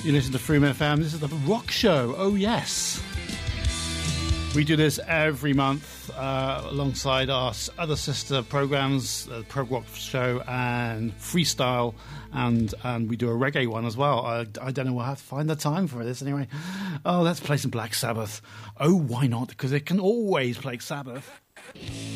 You listen to Freedom FM. This is the Rock Show. Oh, yes. We do this every month alongside our other sister programs, the Prog Rock Show and Freestyle, and we do a reggae one as well. I don't know, we'll have to find the time for this anyway. Oh, let's play some Black Sabbath. Oh, why not? Because it can always play Sabbath.